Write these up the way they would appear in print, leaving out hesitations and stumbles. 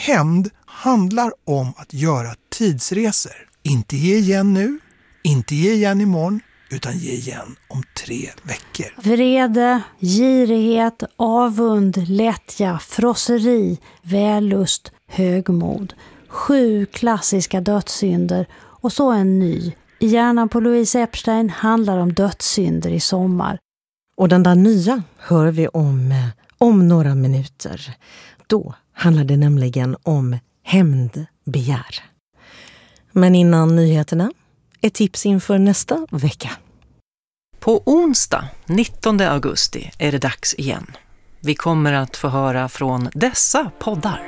hämnd handlar om att göra tidsresor. Inte ge igen nu, inte ge igen imorgon, utan ge igen om 3 veckor. Vrede, girighet, avund, lättja, frosseri, vällust, högmod. 7 klassiska dödssynder och så en ny. I hjärnan på Louise Epstein handlar om dödssynder i sommar. Och den där nya hör vi om några minuter. Då handlar det nämligen om hämndbegär. Men innan nyheterna, ett tips inför nästa vecka. På onsdag 19 augusti är det dags igen. Vi kommer att få höra från dessa poddar.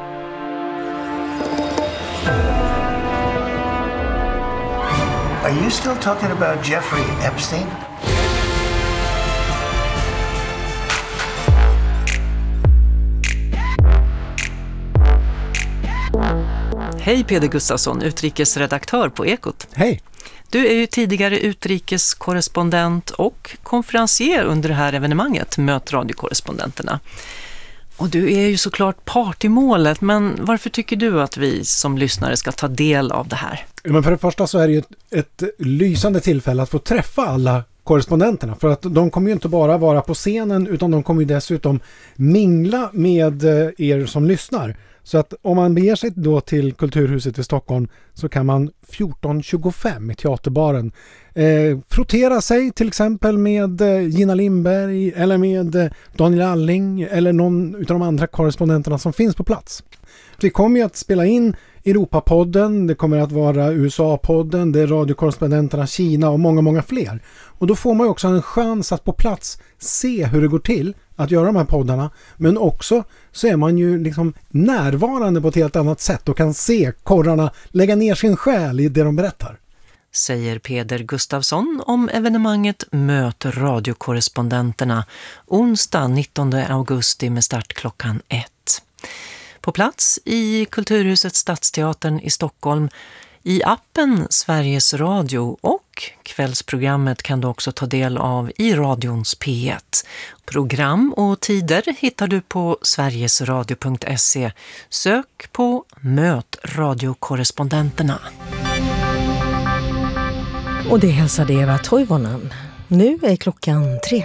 Are you still talking about Jeffrey Epstein? Hej Peder Gustafsson, utrikesredaktör på Ekot. Hej! Du är ju tidigare utrikeskorrespondent och konferencier under det här evenemanget, Möt radiokorrespondenterna. Och du är ju såklart part i målet, men varför tycker du att vi som lyssnare ska ta del av det här? Men för det första så är det ju ett lysande tillfälle att få träffa alla korrespondenterna. För att de kommer ju inte bara vara på scenen, utan de kommer ju dessutom mingla med er som lyssnar. Så att om man beger sig då till Kulturhuset i Stockholm så kan man 14.25 i teaterbaren frottera sig till exempel med Gina Lindberg eller med Daniel Alling eller någon av de andra korrespondenterna som finns på plats. Vi kommer ju att spela in Europapodden, det kommer att vara USA-podden, det är radiokorrespondenterna Kina och många fler. Och då får man ju också en chans att på plats se hur det går till att göra de här poddarna, men också så är man ju liksom närvarande på ett helt annat sätt och kan se korrarna lägga ner sin själ i det de berättar. Säger Peder Gustafsson om evenemanget Möt radiokorrespondenterna onsdag 19 augusti med start klockan 1. På plats i Kulturhuset Stadsteatern i Stockholm, i appen Sveriges Radio och kvällsprogrammet kan du också ta del av i radions P1. Program och tider hittar du på sverigesradio.se. Sök på Möt radiokorrespondenterna. Och det hälsade Eva Toivonen. Nu är klockan 3.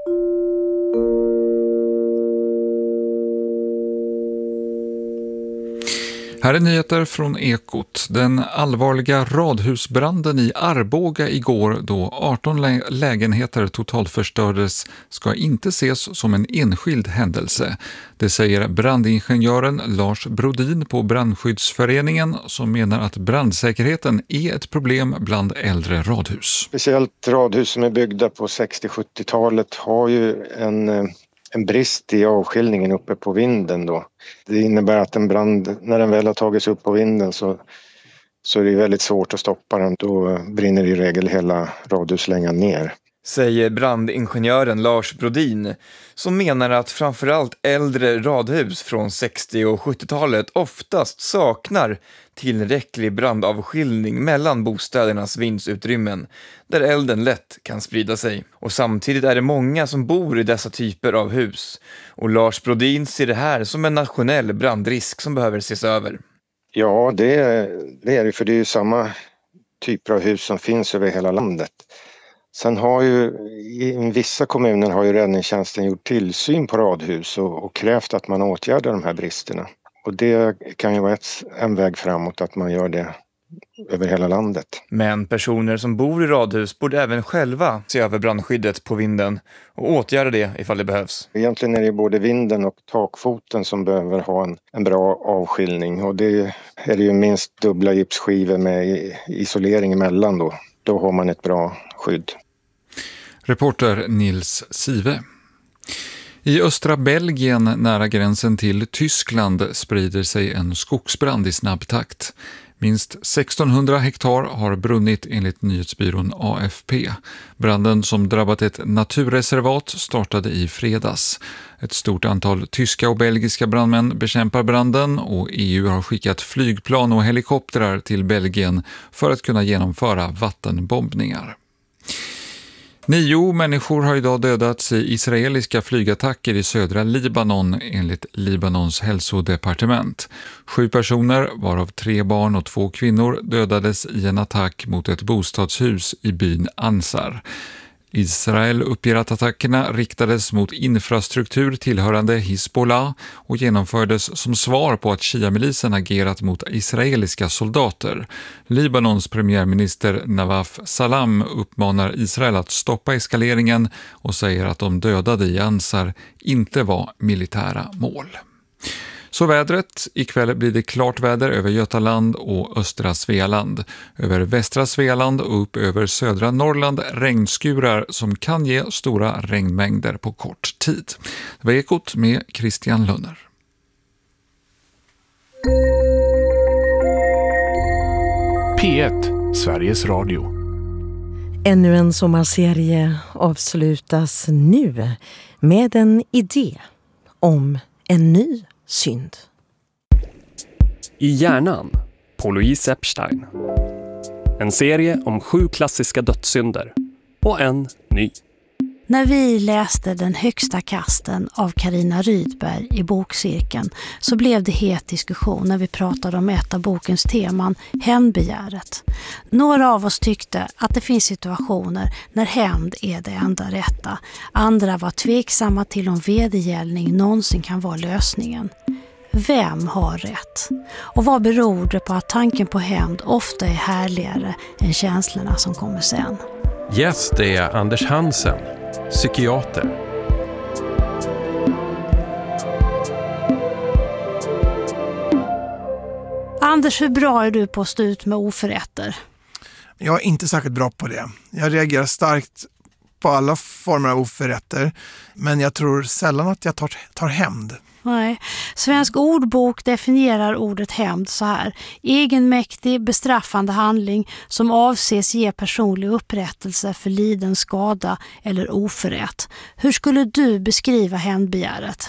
Här är nyheter från Ekot. Den allvarliga radhusbranden i Arboga igår då 18 lägenheter totalförstördes ska inte ses som en enskild händelse. Det säger brandingenjören Lars Brodin på Brandskyddsföreningen som menar att brandsäkerheten är ett problem bland äldre radhus. Speciellt radhus som är byggda på 60-70-talet har ju en brist i avskiljningen uppe på vinden då. Det innebär att en brand, när den väl har tagits upp på vinden så är det väldigt svårt att stoppa den. Då brinner i regel hela radhuslängan ner. Säger brandingenjören Lars Brodin som menar att framförallt äldre radhus från 60- och 70-talet oftast saknar tillräcklig brandavskiljning mellan bostädernas vindsutrymmen där elden lätt kan sprida sig. Och samtidigt är det många som bor i dessa typer av hus. Och Lars Brodin ser det här som en nationell brandrisk som behöver ses över. Ja, det är det, för det är ju samma typer av hus som finns över hela landet. Sen har ju i vissa kommuner har ju räddningstjänsten gjort tillsyn på radhus och krävt att man åtgärdar de här bristerna. Och det kan ju vara en väg framåt att man gör det över hela landet. Men personer som bor i radhus borde även själva se över brandskyddet på vinden och åtgärda det ifall det behövs. Egentligen är det både vinden och takfoten som behöver ha en bra avskiljning. Och det är ju minst dubbla gipsskivor med isolering emellan då. Då har man ett bra skydd. Reporter Nils Sive. I östra Belgien nära gränsen till Tyskland sprider sig en skogsbrand i snabb takt. Minst 1600 hektar har brunnit enligt nyhetsbyrån AFP. Branden som drabbat ett naturreservat startade i fredags. Ett stort antal tyska och belgiska brandmän bekämpar branden och EU har skickat flygplan och helikoptrar till Belgien för att kunna genomföra vattenbombningar. 9 människor har idag dödats i israeliska flygattacker i södra Libanon enligt Libanons hälsodepartement. 7 personer, varav 3 barn och 2 kvinnor, dödades i en attack mot ett bostadshus i byn Ansar. Israel uppger att attackerna riktades mot infrastruktur tillhörande Hizbollah och genomfördes som svar på att Shia-milisen agerat mot israeliska soldater. Libanons premiärminister Nawaf Salam uppmanar Israel att stoppa eskaleringen och säger att de dödade i Ansar inte var militära mål. Så vädret. Ikväll blir det klart väder över Götaland och östra Svealand. Över västra Svealand och upp över södra Norrland regnskurar som kan ge stora regnmängder på kort tid. Det var Ekot med Christian Lönner. P1, Sveriges Radio. Ännu en sommarserie avslutas nu med en idé om en ny synd. I hjärnan på Louise Epstein. En serie om 7 klassiska dödssynder och en ny. När vi läste Den högsta kasten av Carina Rydberg i bokcirkeln så blev det het diskussion när vi pratade om ett av bokens teman, hämndbegäret. Några av oss tyckte att det finns situationer när hämnd är det enda rätta. Andra var tveksamma till om vedergällning någonsin kan vara lösningen. Vem har rätt? Och vad beror det på att tanken på hämnd ofta är härligare än känslorna som kommer sen? Gäst är Anders Hansen, psykiater. Anders, hur bra är du på att stå ut med oförrätter? Jag är inte särskilt bra på det. Jag reagerar starkt på alla former av oförrätter, men jag tror sällan att jag tar hämnd. Nej. Svensk ordbok definierar ordet hämnd så här: egenmäktig, bestraffande handling som avses ge personlig upprättelse för liden skada eller oförrätt. Hur skulle du beskriva hämndbegäret?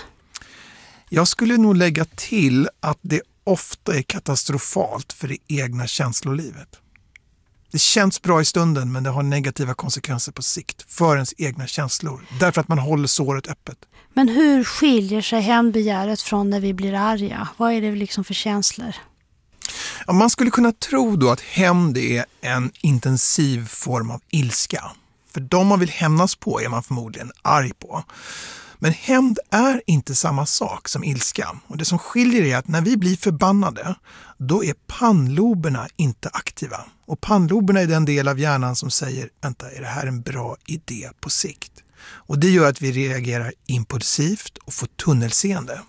Jag skulle nog lägga till att det ofta är katastrofalt för det egna känslolivet. Det känns bra i stunden, men det har negativa konsekvenser på sikt för ens egna känslor. Därför att man håller såret öppet. Men hur skiljer sig hämndbegäret från när vi blir arga? Vad är det liksom för känslor? Ja, man skulle kunna tro då att hämnd är en intensiv form av ilska. För de man vill hämnas på är man förmodligen arg på. Men hämnd är inte samma sak som ilska. Och det som skiljer är att när vi blir förbannade, då är pannloberna inte aktiva. Och pannloberna är den del av hjärnan som säger, vänta, är det här en bra idé på sikt? Och det gör att vi reagerar impulsivt och får tunnelseende.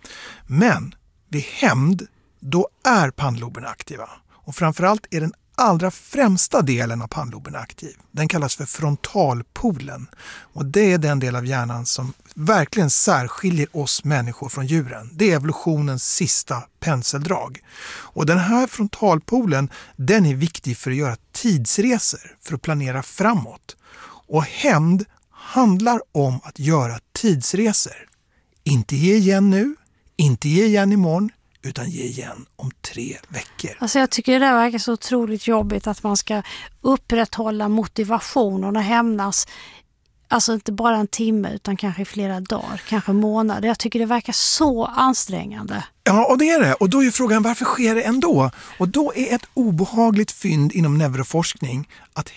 Men vid hämnd, då är pannloberna aktiva. Och framförallt är den allra främsta delen av pannloben aktiv. Den kallas för frontalpolen. Och det är den del av hjärnan som verkligen särskiljer oss människor från djuren. Det är evolutionens sista penseldrag. Och den här frontalpolen, den är viktig för att göra tidsresor, för att planera framåt. Och hämnd handlar om att göra tidsresor. Inte ge igen nu, inte ge igen imorgon, utan ge igen om 3 veckor. Alltså jag tycker det där verkar så otroligt jobbigt att man ska upprätthålla motivationen och hämnas. Alltså inte bara en timme utan kanske flera dagar, kanske månader. Jag tycker det verkar så ansträngande. Ja, och det är det. Och då är frågan, varför sker det ändå? Och då är ett obehagligt fynd inom neuroforskning att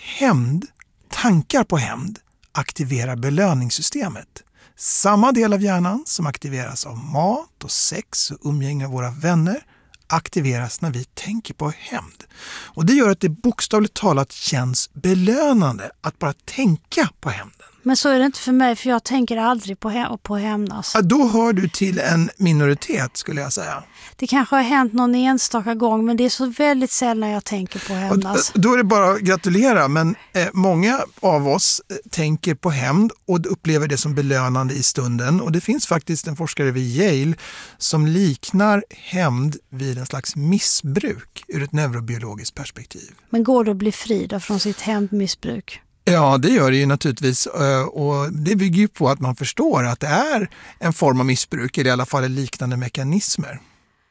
tankar på hämnd aktiverar belöningssystemet. Samma del av hjärnan som aktiveras av mat och sex och umgänge med våra vänner aktiveras när vi tänker på hämnd. Och det gör att det bokstavligt talat känns belönande att bara tänka på hämnden. Men så är det inte för mig, för jag tänker aldrig på hämnas. Ja, då hör du till en minoritet, skulle jag säga. Det kanske har hänt någon enstaka gång, men det är så väldigt sällan jag tänker på hämnas. Då är det bara att gratulera, men många av oss tänker på hämnd och upplever det som belönande i stunden. Och det finns faktiskt en forskare vid Yale som liknar hämnd vid en slags missbruk ur ett neurobiologiskt perspektiv. Men går det att bli fri då från sitt hämndmissbruk? Ja, det gör det ju naturligtvis, och det bygger ju på att man förstår att det är en form av missbruk, eller i alla fall liknande mekanismer.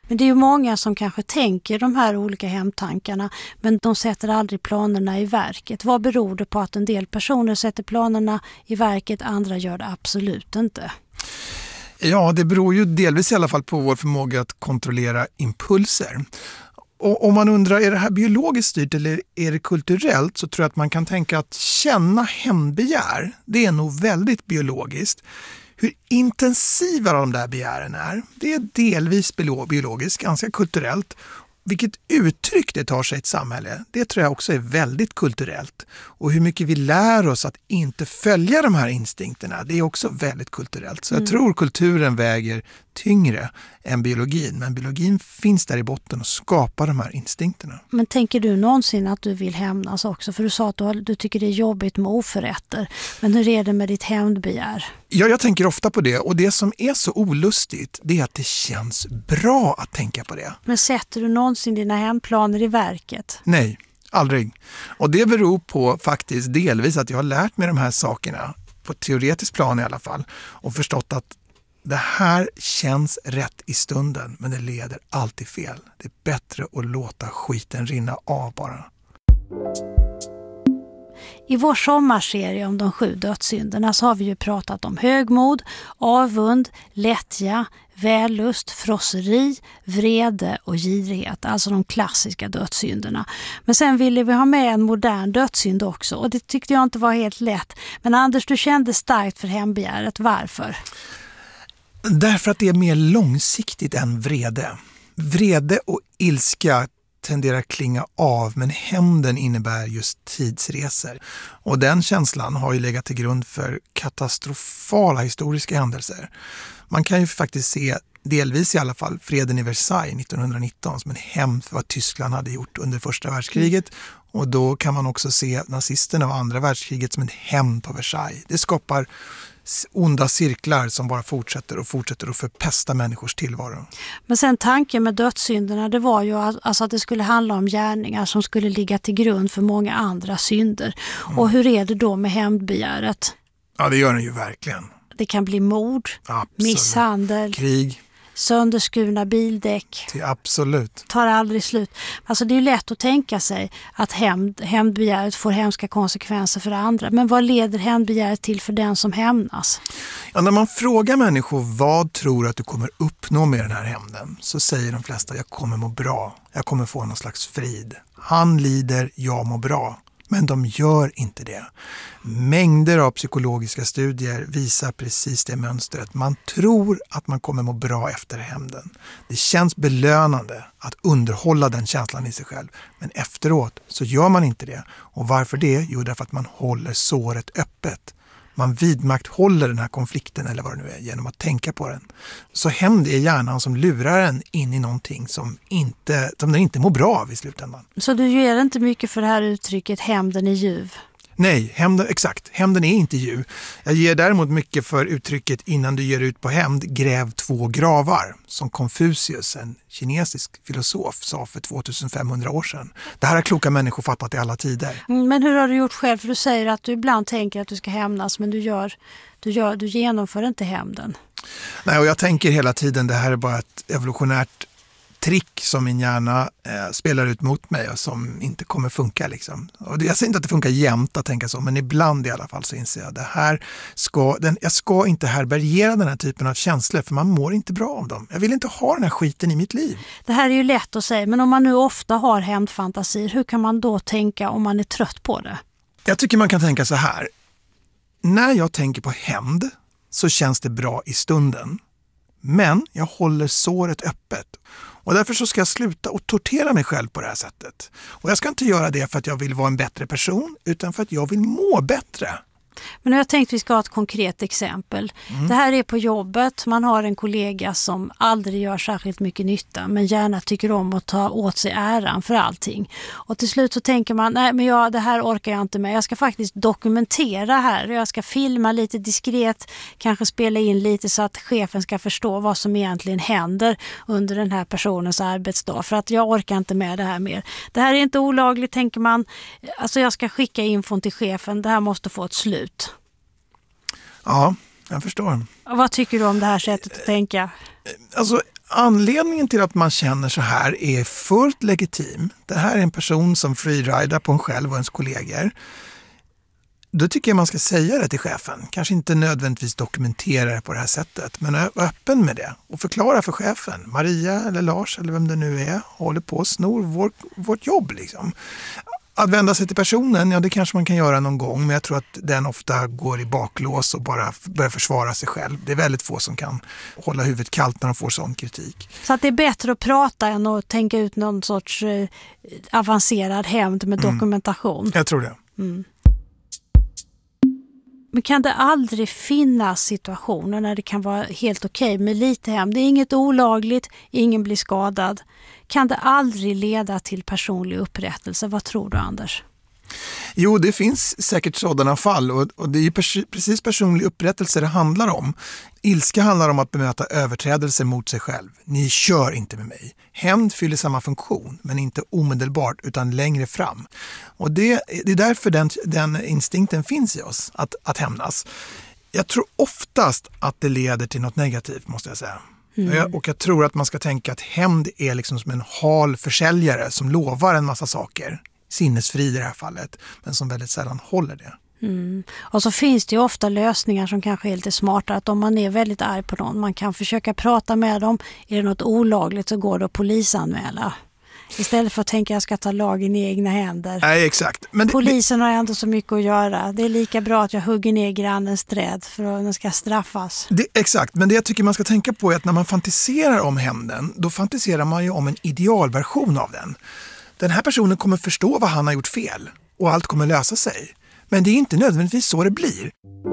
Men det är ju många som kanske tänker de här olika hämndtankarna, men de sätter aldrig planerna i verket. Vad beror det på att en del personer sätter planerna i verket, andra gör det absolut inte? Ja, det beror ju delvis i alla fall på vår förmåga att kontrollera impulser. Och om man undrar, är det här biologiskt styrt eller är det kulturellt, så tror jag att man kan tänka att känna hämndbegär, det är nog väldigt biologiskt. Hur intensiva de där begären är, det är delvis biologiskt, ganska kulturellt. Vilket uttryck det tar sig i ett samhälle, det tror jag också är väldigt kulturellt. Och hur mycket vi lär oss att inte följa de här instinkterna, det är också väldigt kulturellt. Så jag tror kulturen väger tyngre än biologin. Men biologin finns där i botten och skapar de här instinkterna. Men tänker du någonsin att du vill hämnas också? För du sa att du tycker det är jobbigt med oförrätter. Men hur är det med ditt hämndbegär? Ja, jag tänker ofta på det. Och det som är så olustigt, det är att det känns bra att tänka på det. Men sätter du någonsin dina hämndplaner i verket? Nej, aldrig. Och det beror på faktiskt delvis att jag har lärt mig de här sakerna, på ett teoretiskt plan i alla fall, och förstått att det här känns rätt i stunden, men det leder alltid fel. Det är bättre att låta skiten rinna av bara. I vår sommarserie om de 7 dödssynderna så har vi ju pratat om högmod, avund, lättja, vällust, frosseri, vrede och girighet, alltså de klassiska dödssynderna. Men sen ville vi ha med en modern dödssynd också, och det tyckte jag inte var helt lätt. Men Anders, du kände starkt för hämndbegäret. Varför? Därför att det är mer långsiktigt än vrede. Vrede och ilska tenderar att klinga av, men hämnden innebär just tidsresor. Och den känslan har ju legat till grund för katastrofala historiska händelser. Man kan ju faktiskt se, delvis i alla fall, freden i Versailles 1919 som en hämnd för vad Tyskland hade gjort under första världskriget. Och då kan man också se nazisterna och andra världskriget som en hämnd på Versailles. Det skapar onda cirklar som bara fortsätter att förpesta människors tillvaro. Men sen tanken med dödssynderna, det var ju alltså att det skulle handla om gärningar som skulle ligga till grund för många andra synder. Och hur är det då med hämndbegäret? Ja, det gör den ju verkligen. Det kan bli mord, misshandel, krig, sönderskurna bildäck. Det absolut. Tar aldrig slut. Alltså det är ju lätt att tänka sig att hämndbegäret får hemska konsekvenser för andra. Men vad leder hämndbegäret till för den som hämnas? Ja, när man frågar människor vad tror du att du kommer uppnå med den här hämnden, så säger de flesta: jag kommer må bra. Jag kommer få någon slags frid. Han lider, jag mår bra. Men de gör inte det. Mängder av psykologiska studier visar precis det mönstret. Man tror att man kommer må bra efter hämnden. Det känns belönande att underhålla den känslan i sig själv. Men efteråt så gör man inte det. Och varför det? Jo, därför att man håller såret öppet. Man vidmakthåller den här konflikten, eller vad det nu är, genom att tänka på den. Så hämnd är hjärnan som lurar en in i någonting som den inte mår bra av i slutändan. Så du ger inte mycket för det här uttrycket hämnden är ljuv? Nej, hämnden är inte ljuv. Jag ger däremot mycket för uttrycket innan du ger ut på hämnd, gräv 2 gravar, som Konfucius, en kinesisk filosof, sa för 2500 år sedan. Det här har kloka människor fattat i alla tider. Men hur har du gjort själv? För du säger att du ibland tänker att du ska hämnas, men du genomför inte hämnden. Nej, och jag tänker hela tiden, det här är bara ett evolutionärt trick som min hjärna spelar ut mot mig och som inte kommer funka liksom. Och jag säger inte att det funkar jämt att tänka så, men ibland i alla fall så inser jag att jag ska inte härbärgera den här typen av känslor, för man mår inte bra av dem. Jag vill inte ha den här skiten i mitt liv. Det här är ju lätt att säga, men om man nu ofta har hämndfantasier, hur kan man då tänka om man är trött på det? Jag tycker man kan tänka så här. När jag tänker på hämnd så känns det bra i stunden. Men jag håller såret öppet. Och därför så ska jag sluta och tortera mig själv på det här sättet. Och jag ska inte göra det för att jag vill vara en bättre person, utan för att jag vill må bättre. Men jag tänkte vi ska ha ett konkret exempel. Det här är på jobbet. Man har en kollega som aldrig gör särskilt mycket nytta, men gärna tycker om att ta åt sig äran för allting. Och till slut så tänker man, nej men det här orkar jag inte med. Jag ska faktiskt dokumentera här. Jag ska filma lite diskret, kanske spela in lite så att chefen ska förstå vad som egentligen händer under den här personens arbetsdag. För att jag orkar inte med det här mer. Det här är inte olagligt, tänker man. Alltså jag ska skicka infon till chefen. Det här måste få ett slut. Ja, jag förstår. Och vad tycker du om det här sättet att tänka? Alltså, anledningen till att man känner så här är fullt legitim. Det här är en person som freeridar på en själv och ens kollegor. Då tycker jag man ska säga det till chefen. Kanske inte nödvändigtvis dokumentera det på det här sättet, men vara öppen med det och förklara för chefen. Maria eller Lars eller vem det nu är håller på och snor vårt jobb liksom. Att vända sig till personen, ja det kanske man kan göra någon gång, men jag tror att den ofta går i baklås och bara börjar försvara sig själv. Det är väldigt få som kan hålla huvudet kallt när de får sån kritik. Så att det är bättre att prata än att tänka ut någon sorts avancerad hämnd med dokumentation? Jag tror det. Men kan det aldrig finnas situationer när det kan vara helt okej med lite hämnd? Det är inget olagligt, ingen blir skadad. Kan det aldrig leda till personlig upprättelse? Vad tror du, Anders? Jo, det finns säkert sådana fall och det är ju precis personlig upprättelse det handlar om. Ilska handlar om att bemöta överträdelser mot sig själv. Ni kör inte med mig. Hämnd fyller samma funktion, men inte omedelbart utan längre fram. Och det är därför den instinkten finns i oss, att hämnas. Jag tror oftast att det leder till något negativt, måste jag säga. Och jag tror att man ska tänka att hämnd är liksom som en hal försäljare som lovar en massa saker. Sinnesfrid i det här fallet, men som väldigt sällan håller det. Och så finns det ju ofta lösningar som kanske är lite smartare. Att om man är väldigt arg på någon, man kan försöka prata med dem. Är det något olagligt så går det att polisanmäla. Istället för att tänka att jag ska ta lagen i egna händer. Nej, exakt. Men polisen har ändå så mycket att göra. Det är lika bra att jag hugger ner grannens träd för att den ska straffas. Exakt, men det jag tycker man ska tänka på är att när man fantiserar om hämnden, då fantiserar man ju om en idealversion av den. Den här personen kommer förstå vad han har gjort fel och allt kommer lösa sig. Men det är inte nödvändigtvis så det blir.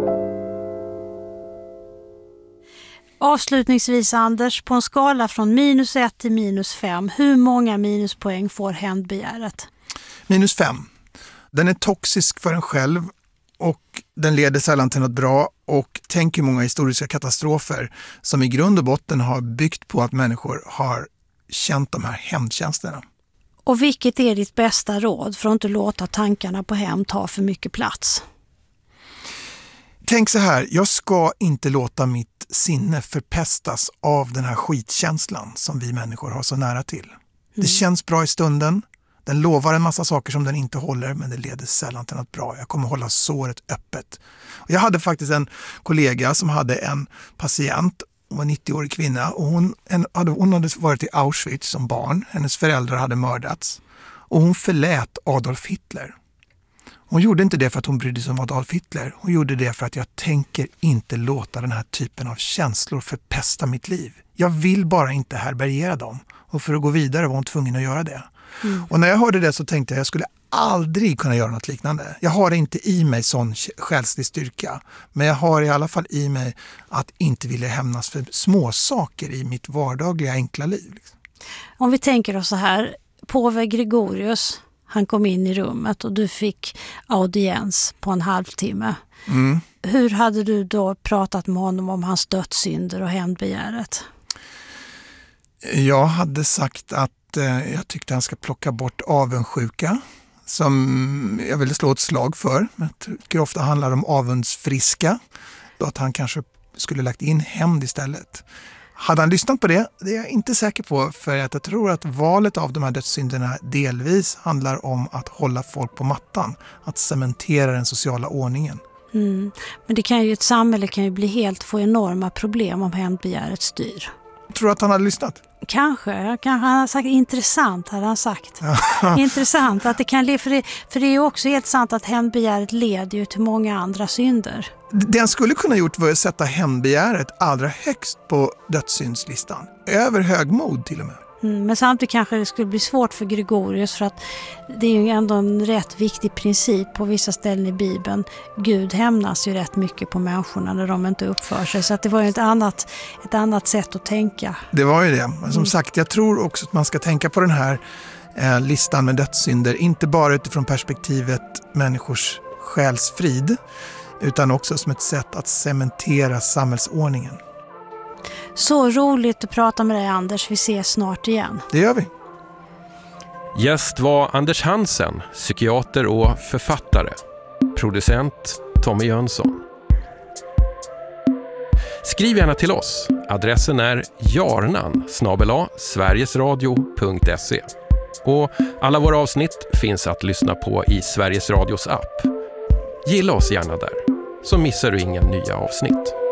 Avslutningsvis, Anders, på en skala från -1 till -5, hur många minuspoäng får hämndbegäret? -5. Den är toxisk för en själv och den leder sällan till något bra. Och tänk hur många historiska katastrofer som i grund och botten har byggt på att människor har känt de här hämndkänslorna. Och vilket är ditt bästa råd för att inte låta tankarna på hämnd ta för mycket plats? Tänk så här, jag ska inte låta mitt sinne förpestas av den här skitkänslan som vi människor har så nära till. Det känns bra i stunden, den lovar en massa saker som den inte håller, men det leder sällan till något bra. Jag kommer hålla såret öppet. Och jag hade faktiskt en kollega som hade en patient. Hon var 90-årig kvinna och hon hade varit i Auschwitz som barn. Hennes föräldrar hade mördats. Och hon förlät Adolf Hitler. Hon gjorde inte det för att hon brydde sig om Adolf Hitler. Hon gjorde det för att jag tänker inte låta den här typen av känslor förpesta mitt liv. Jag vill bara inte härbärgera dem. Och för att gå vidare var hon tvungen att göra det. Och när jag hörde det så tänkte jag skulle aldrig kunna göra något liknande. Jag har inte i mig sån själslig styrka. Men jag har i alla fall i mig att inte vilja hämnas för små saker i mitt vardagliga enkla liv. Liksom. Om vi tänker oss så här, påve Gregorius, han kom in i rummet och du fick audiens på en halvtimme. Hur hade du då pratat med honom om hans dödssynder och hämndbegäret? Jag hade sagt att jag tyckte han ska plocka bort avundsjuka som jag ville slå ett slag för. Jag tycker ofta handlar om avundsfriska. Då att han kanske skulle lagt in hämnd istället. Hade han lyssnat på det? Det är jag inte säker på, för att jag tror att valet av de här dödssynderna delvis handlar om att hålla folk på mattan. Att cementera den sociala ordningen. Men ett samhälle kan ju få enorma problem om hämndbegäret styr. Tror du att han hade lyssnat? Kanske han har sagt intressant, hade han sagt. Intressant att det kan för det är ju också helt sant att hämndbegäret leder ju till många andra synder. Det han skulle kunna gjort var att sätta hämndbegäret allra högst på dödssyndslistan. Över högmod till och med. Men samtidigt kanske det skulle bli svårt för Gregorius, för att det är ju ändå en rätt viktig princip på vissa ställen i Bibeln. Gud hämnas ju rätt mycket på människorna när de inte uppför sig. Så att det var ju ett annat sätt att tänka. Det var ju det. Men som sagt, jag tror också att man ska tänka på den här listan med dödssynder. Inte bara utifrån perspektivet människors själsfrid, utan också som ett sätt att cementera samhällsordningen. Så roligt att prata med dig, Anders. Vi ses snart igen. Det gör vi. Gäst var Anders Hansen, psykiater och författare. Producent Tommy Jönsson. Skriv gärna till oss, Adressen är jarnan@sverigesradio.se. Och alla våra avsnitt finns att lyssna på i Sveriges Radios app. Gilla oss gärna där, så missar du inga nya avsnitt.